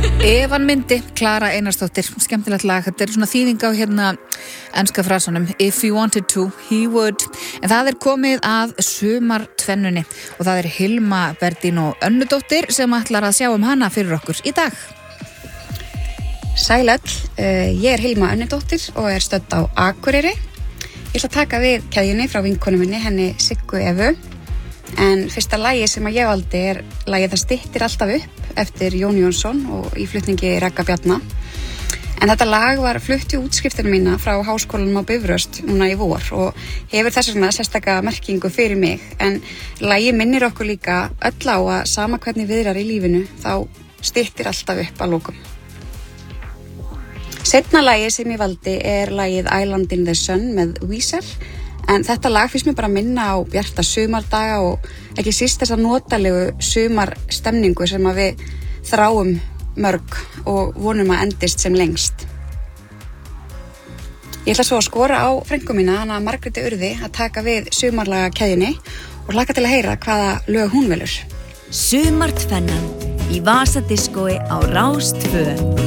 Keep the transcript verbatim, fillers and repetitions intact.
Evan myndi, Klara Einarsdóttir, skemmtilegt lag. Þetta er svona þýðing á hérna enska frasanum If he wanted to, he would. En það er komið að sumartvennunni og það er Hilma Berdín og Önnudóttir sem ætlar að sjá um hana fyrir okkur í dag. Sæl öll, ég er Hilma Önnudóttir og er stödd á Akureyri. Ég ætla að taka við keðjunni frá vinkonu minni, henni Siggu Evu. En fyrsta lagi sem að ég valdi er lagið Það styttir alltaf upp eftir Jón Jónsson og í flutningi Ragga Bjarna. En þetta lag var flutt í útskriftina mína frá Háskólanum á Bifröst núna í vor og hefur þess vegna sérstaka merkingu fyrir mig. En lagið minnir okkur líka öll á að sama hvernig viðrar í lífinu þá styttir alltaf upp að lokum. Seinna lagið sem ég valdi er lagið Island in the Sun með Weezer. En þetta lag finnst mér bara minna á bjarta sumardaga og ekki síst þessa notalegu sumarstemningu sem að við þráum mörg og vonum að endist sem lengst. Ég ætla svo að skora á frænku mína, hana Margréti Urði, að taka við sumarlaga keðjunni og hlakka til að heyra hvaða lög hún velur. Sumartvennan í Vasadiskói á Rás tvö.